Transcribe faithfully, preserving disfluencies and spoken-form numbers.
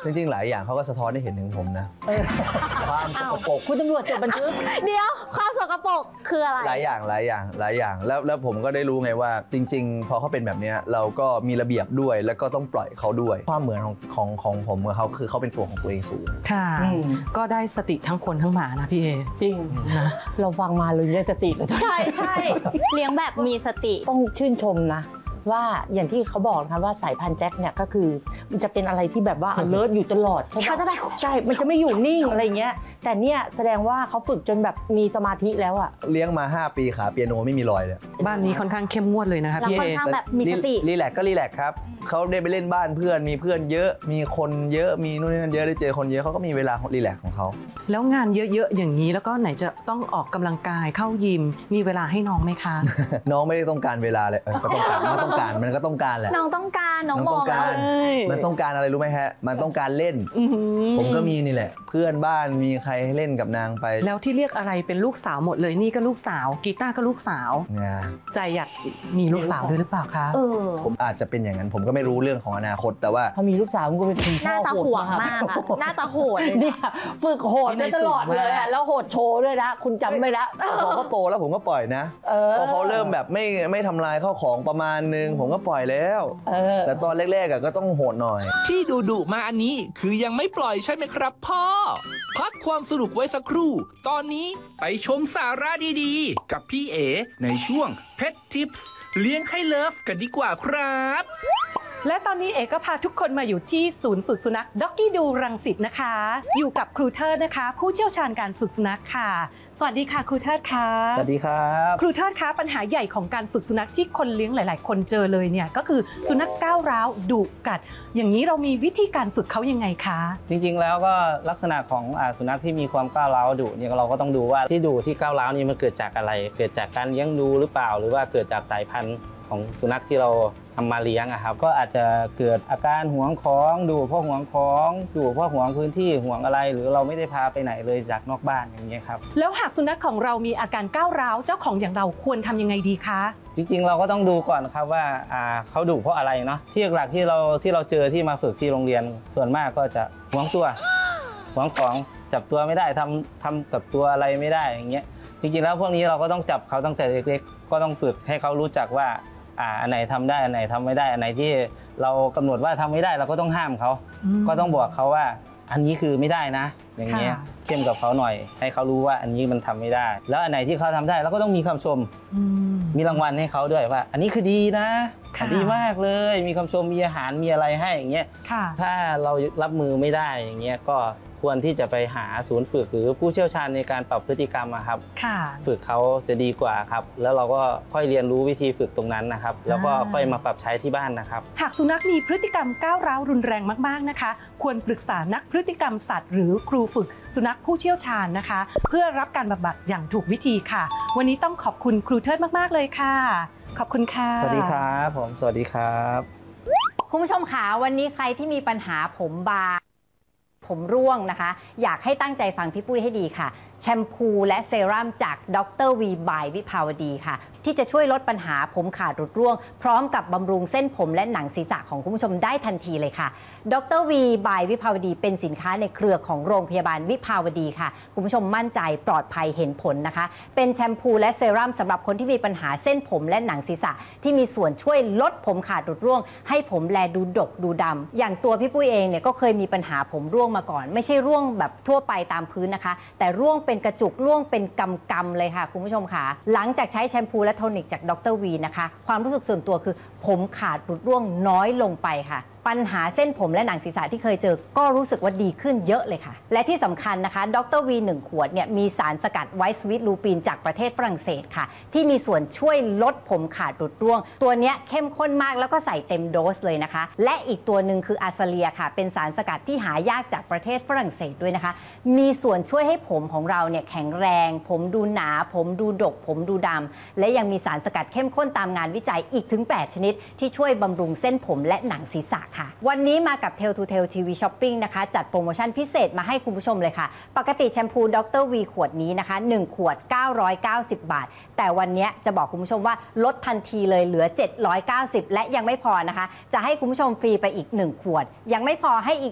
จริงๆหลายอย่างเขาก็สะท้อนให้เห็นถึงผมนะความสกปรกคุณตำรวจจดบันทึกเดี๋ยวความสกปรกคืออะไรหลายอย่างหลายอย่างหลายอย่างแล้วแล้วผมก็ได้รู้ไงว่าจริงๆพอเขาเป็นแบบนี้เราก็มีระเบียบด้วยแล้วก็ต้องปล่อยเขาด้วยความเหมือนของของของผมกับเขาคือเขาเป็นตัวของตัวเองสูงค่ะก็ได้สติทั้งคนทั้งหมานะพี่เอจริงนะเราฟังมาเลยได้สติเลยใช่ใช่เลี้ยงแบบมีสติต้องชื่นชมนะว่าอย่างที่เขาบอกนะคะว่าสายพันธุ์แจ็คเนี่ยก็คือมันจะเป็นอะไรที่แบบว่า alert อยู่ตลอดใช่ไหมเขาจะไปใช่มันจะไม่อยู่นิ่งอะไรเงี้ยแต่เนี่ยแสดงว่าเขาฝึกจนแบบมีสมาธิแล้วอะเลี้ยงมาห้าปีขาเปียโนไม่มีรอยเลยบ้านนี้ค่อนข้างเข้มงวดเลยนะคะพี่เอค่อนข้างแบบมีสติรีแลกก็รีแลกครับเขาได้ไปเล่นบ้านเพื่อนมีเพื่อนเยอะมีคนเยอะมีนู่นนี่นั่นเยอะได้เจอคนเยอะเขาก็มีเวลารีแลกของเขาแล้วงานเยอะๆอย่างนี้แล้วก็ไหนจะต้องออกกำลังกายเข้ายิมมีเวลาให้น้องไหมคะน้องไม่ได้ต้องการเวลาเลยก็ต้องการมันต้องการมันก็ต้องการแหละน้องต้องการน้องมต้ออง งการมันต้องการอะไรรู้ไหมฮะมันต้องการเล่นผมก็มีนี่แหละเพื่อนบ้านมีใครให้เล่นกับนางไปแล้วที่เรียกอะไรเป็นลูกสาวหมดเลยนี่ก็ลูกสาวกีตาร์ก็ลูกสาวใจอยากมีลูกสาวด้วยหรือเปล่าคะเออผมอาจจะเป็นอย่างนั้นผมก็ไม่รู้เรื่องของอนาคตแต่ว่าพอมีลูกสาวมันก็เป็นคุณพ่อน่าจะห่วงมากอะน่าจะโหดเลยเนี่ยฝึกโหดได้ตลอดเลยอะแล้วโหดโชว์ด้วยนะคุณจำไม่ละพอเขาโตแล้วผมก็ปล่อยนะพอเขาเริ่มแบบไม่ไม่ทำลายข้าวของประมาณนึงผมก็ปล่อยแล้วแต่ตอนแรกๆก็ต้องโหดหน่อยที่ดุดุมาอันนี้คือยังไม่ปล่อยใช่ไหมครับพ่อพักความสนุกไว้สักครู่ตอนนี้ไปชมสาระดีๆกับพี่เอในช่วง Pet Tips เลี้ยงให้เลิฟกันดีกว่าครับและตอนนี้เอกก็พาทุกคนมาอยู่ที่ศูนย์ฝึกสุนัขด็อกกี้ดูรังสิตนะคะอยู่กับครูเทิดนะคะผู้เชี่ยวชาญการฝึกสุนัขค่ะสวัสดีค่ะครูเทิดค่ะสวัสดีครับครูเทิดคะปัญหาใหญ่ของการฝึกสุนัขที่คนเลี้ยงหลายๆคนเจอเลยเนี่ยก็คือสุนัขก้าวร้าวดุกัดอย่างนี้เรามีวิธีการฝึกเขายังไงคะจริงๆแล้วก็ลักษณะของสุนัขที่มีความก้าวร้าวดุเนี่ยเราก็ต้องดูว่าที่ดุที่ก้าวร้าวนี่มันเกิดจากอะไรเกิดจากการเลี้ยงดูหรือเปล่าหรือว่าเกิดจากสายพันธุ์ของสุนัขที่เราทำมาเลี้ยงอะครับก็อาจจะเกิดอาการหวงของดุเพราะหวงของดุเพราะหวงพื้นที่หวงอะไรหรือเราไม่ได้พาไปไหนเลยจากนอกบ้านอย่างเงี้ยครับแล้วหากสุนัขของเรามีอาการก้าวร้าวเจ้าของอย่างเราควรทำยังไงดีคะจริงๆเราก็ต้องดูก่อนครับว่าเขาดุเพราะอะไรเนาะที่หลักๆที่เราที่เราเจอที่มาฝึกที่โรงเรียนส่วนมากก็จะหวงตัวหวงของจับตัวไม่ได้ทำทำกับตัวอะไรไม่ได้อย่างเงี้ยจริงๆแล้วพวกนี้เราก็ต้องจับเขาตั้งแต่เล็กๆก็ต้องฝึกให้เขารู้จักว่าอ่าอันไหนทำได้อันไหนทำไม่ได้อันไหนที่เรากำหนดว่าทำไม่ได้เราก็ต้องห้ามเขาก็ต้องบอกเขาว่าอันนี้คือไม่ได้นะอย่างเงี้ยเข้มกับเขาหน่อยให้เขารู้ว่าอันนี้มันทำไม่ได้แล้วอันไหนที่เขาทำได้เราก็ต้องมีคำชมมีรางวัลให้เขาด้วยว่าอันนี้คือดีนะดีมากเลยมีคำชมมีอาหารมีอะไรให้อย่างเงี้ยถ้าเรารับมือไม่ได้อย่างเงี้ยก็ควรที่จะไปหาศูนย์ฝึกหรือผู้เชี่ยวชาญในการปรับพฤติกรรมครับฝึกเขาจะดีกว่าครับแล้วเราก็ค่อยเรียนรู้วิธีฝึกตรงนั้นนะครับแล้วก็ค่อยมาปรับใช้ที่บ้านนะครับหากสุนัขมีพฤติกรรมก้าวร้าวรุนแรงมากๆนะคะควรปรึกษานักพฤติกรรมสัตว์หรือครูฝึกสุนัขผู้เชี่ยวชาญนะคะเพื่อรับการบำบัดอย่างถูกวิธีค่ะวันนี้ต้องขอบคุณครูเทิดมากๆเลยค่ะขอบคุณค่ะสวัสดีครับผมสวัสดีครับคุณผู้ชมคะวันนี้ใครที่มีปัญหาผมบางผมร่วงนะคะอยากให้ตั้งใจฟังพี่ปุ้ยให้ดีค่ะแชมพูและเซรั่มจากดรวีบายวิภาวดีค่ะที่จะช่วยลดปัญหาผมขาดหลุดร่วงพร้อมกับบำรุงเส้นผมและหนังศีรษะของคุณผู้ชมได้ทันทีเลยค่ะดรวีบายวิภาวดีเป็นสินค้าในเครือของโรงพยาบาลวิภาวดีค่ะคุณผู้ชมมั่นใจปลอดภัยเห็นผลนะคะเป็นแชมพูและเซรั่มสำหรับคนที่มีปัญหาเส้นผมและหนังศีรษะที่มีส่วนช่วยลดผมขาดหลุดร่วงให้ผมแลดูดกดูดำอย่างตัวพี่ปุ้ยเองเนี่ยก็เคยมีปัญหาผมร่วงมาก่อนไม่ใช่ร่วงแบบทั่วไปตามพื้นนะคะแต่ร่วงเป็นกระจุกร่วงเป็นกำๆเลยค่ะคุณผู้ชมค่ะหลังจากใช้แชมพูและโทนิกจากดรวีนะคะความรู้สึกส่วนตัวคือผมขาดหลุดร่วงน้อยลงไปค่ะปัญหาเส้นผมและหนังศีรษะที่เคยเจอก็รู้สึกว่าดีขึ้นเยอะเลยค่ะและที่สำคัญนะคะดรวีหนึ่งขวดเนี่ยมีสารสกัดไวท์สวีทลูปีนจากประเทศฝรั่งเศสค่ะที่มีส่วนช่วยลดผมขาดหลุดร่วงตัวนี้เข้มข้นมากแล้วก็ใส่เต็มโดสเลยนะคะและอีกตัวหนึ่งคืออาซาเลียค่ะเป็นสารสกัดที่หายากจากประเทศฝรั่งเศสด้วยนะคะมีส่วนช่วยให้ผมของเราเนี่ยแข็งแรงผมดูหนาผมดูดกผมดูดำและยังมีสารสกัดเข้มข้นตามงานวิจัยอีกถึงแปดชนิดที่ช่วยบำรุงเส้นผมและหนังศีรษะค่ะวันนี้มากับ Tail to Tail ที วี Shopping นะคะจัดโปรโมชั่นพิเศษมาให้คุณผู้ชมเลยค่ะปกติแชมพูดรวีขวดนี้นะคะหนึ่งขวดเก้าร้อยเก้าสิบบาทแต่วันนี้จะบอกคุณผู้ชมว่าลดทันทีเลยเหลือเจ็ดร้อยเก้าสิบและยังไม่พอนะคะจะให้คุณผู้ชมฟรีไปอีกหนึ่งขวดยังไม่พอให้อีก